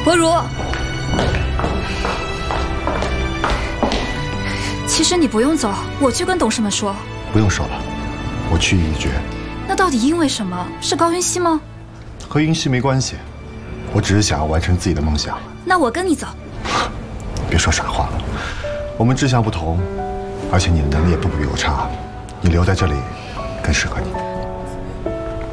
国如，其实你不用走，我去跟董事们说。 不用说了，我去意已决。 那到底因为什么？是高云熙吗？ 和云熙没关系，我只是想要完成自己的梦想。 那我跟你走。 别说傻话了，我们志向不同，而且你的能力也不比我差，你留在这里更适合你。